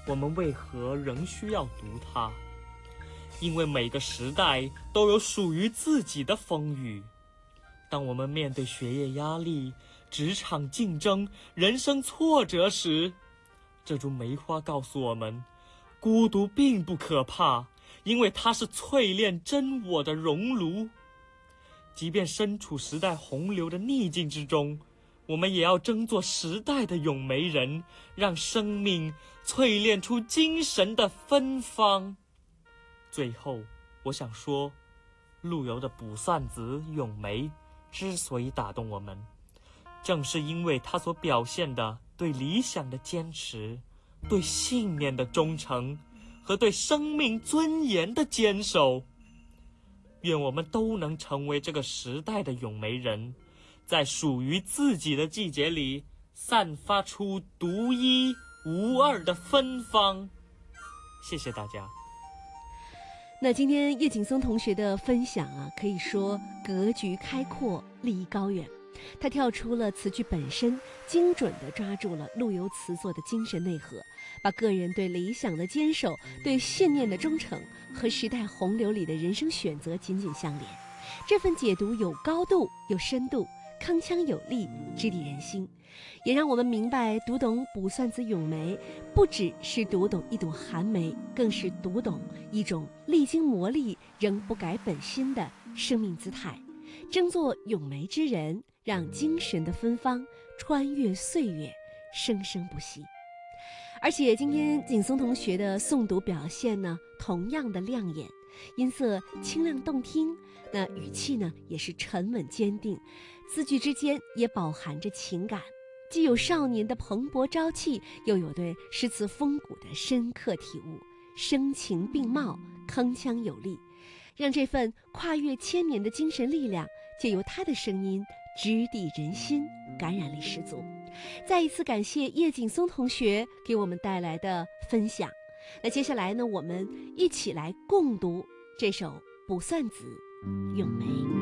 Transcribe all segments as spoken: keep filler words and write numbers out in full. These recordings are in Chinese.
我们为何仍需要读它？因为每个时代都有属于自己的风雨。当我们面对学业压力、职场竞争、人生挫折时，这株梅花告诉我们，孤独并不可怕，因为它是淬炼真我的熔炉。即便身处时代洪流的逆境之中，我们也要争做时代的咏梅人，让生命淬炼出精神的芬芳。最后，我想说，陆游的《卜算子·咏梅》之所以打动我们，正是因为他所表现的对理想的坚持、对信念的忠诚和对生命尊严的坚守。愿我们都能成为这个时代的咏梅人，在属于自己的季节里散发出独一无二的芬芳。谢谢大家。 那今天叶景松同学的分享啊，可以说格局开阔，立意高远。他跳出了词句本身，精准地抓住了陆游词作的精神内核，把个人对理想的坚守、对信念的忠诚和时代洪流里的人生选择紧紧相连。这份解读有高度、有深度，铿锵有力，直抵人心，也让我们明白，读懂《卜算子·咏梅》不只是读懂一朵寒梅，更是读懂一种历经磨砺仍不改本心的生命姿态。争做咏梅之人，让精神的芬芳穿越岁月，生生不息。而且今天景松同学的诵读表现呢，同样的亮眼，音色清亮动听，那语气呢也是沉稳坚定，字句之间也饱含着情感，既有少年的蓬勃朝气，又有对诗词风骨的深刻体悟，声情并茂，铿锵有力，让这份跨越千年的精神力量借由他的声音直抵人心，感染力十足。再一次感谢叶景松同学给我们带来的分享。那接下来呢，我们一起来共读这首《卜算子·咏梅》。《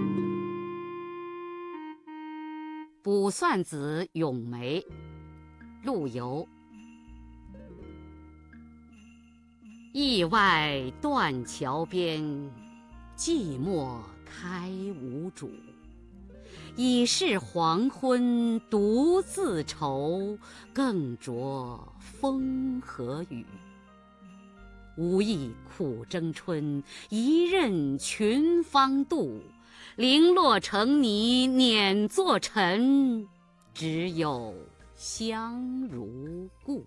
卜算子·咏梅》，陆游。驿外断桥边，寂寞开无主。已是黄昏独自愁，更着风和雨。无意苦争春，一任群芳妒。零落成泥碾作尘，只有香如故。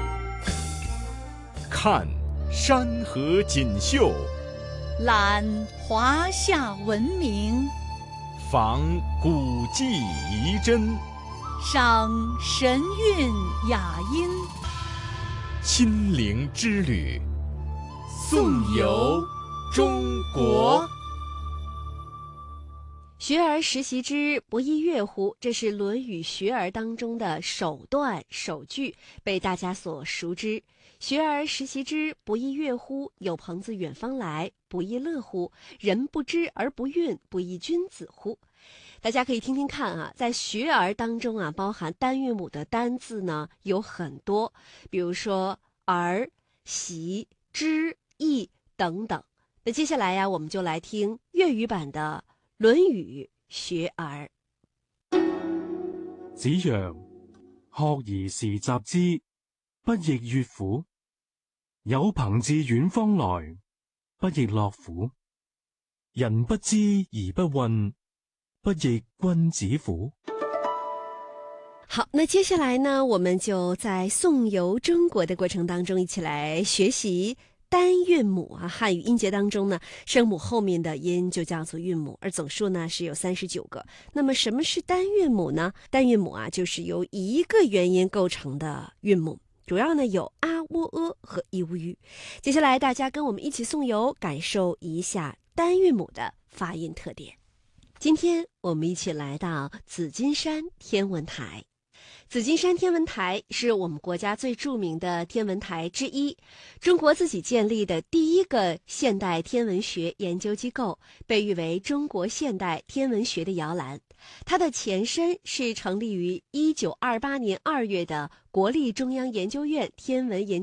看山河锦绣， 览华夏文明， 访古迹遗珍， 赏神韵雅音。 心灵之旅，颂游中国。 学而时习之，不亦说乎？这是《论语·学而》当中的首段首句，被大家所熟知。学而时习之，不亦说乎？有朋自远方来，不亦乐乎？人不知而不愠，不亦君子乎？大家可以听听看啊，在学而当中啊，包含单韵母的单字呢有很多，比如说而、习、知、义等等。那接下来呀、啊，我们就来听粤语版的《论語·學而》。 子曰：學而時習之，不亦說乎？有朋自遠方來，不亦樂乎？人不知而不愠，不亦君子乎？ 好，那接下来呢，我们就在颂游中国的过程当中，一起来学习单韵母啊。汉语音节当中呢，声母后面的音就叫做韵母，而总数呢是有三十九个。那么什么是单韵母呢？单韵母啊，就是由一个元音构成的韵母，主要呢有啊、喔、呃和一、乌、吁。接下来大家跟我们一起颂游，感受一下单韵母的发音特点。今天我们一起来到紫金山天文台。紫金山天文台是我们国家最著名的天文台之一，中国自己建立的第一个现代天文学研究机构，被誉为中国现代天文学的摇篮。它的前身是成立于一九二八年二月的国立中央研究院天文研究